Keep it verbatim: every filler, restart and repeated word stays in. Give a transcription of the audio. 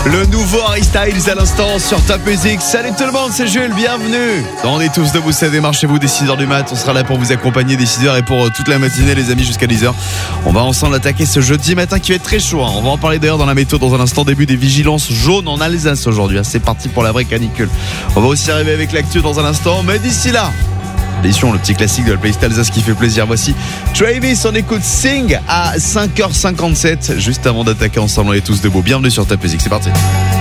Le nouveau Harry Styles à l'instant sur Top Music. Salut tout le monde, c'est Jules, bienvenue. On est tous debout, ça démarre chez vous dès six heures du mat. On sera là pour vous accompagner dès six heures et pour toute la matinée les amis jusqu'à dix heures. On va ensemble attaquer ce jeudi matin qui va être très chaud. On va en parler d'ailleurs dans la météo dans un instant. Début des vigilances jaunes en Alsace aujourd'hui. C'est parti pour la vraie canicule. On va aussi arriver avec l'actu dans un instant. Mais d'ici là, l'émission, le petit classique de la playlist Alsace qui fait plaisir. Voici Travis, on écoute Sing à cinq heures cinquante-sept. Juste avant d'attaquer ensemble, on est tous debout. Bienvenue sur Top Music, c'est parti.